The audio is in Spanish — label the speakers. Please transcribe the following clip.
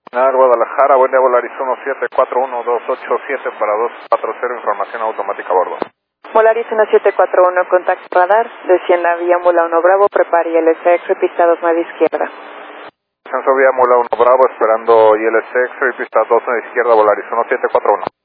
Speaker 1: Guadalajara, buen día, Volaris 1741-287 para 240, información automática a bordo.
Speaker 2: Volaris 1741, contacto radar, descienda vía Mula 1 Bravo, prepare ILS, pista 29 izquierda.
Speaker 1: Descenso vía Mula 1 Bravo, esperando ILS, pista 29 izquierda, Volaris 1741.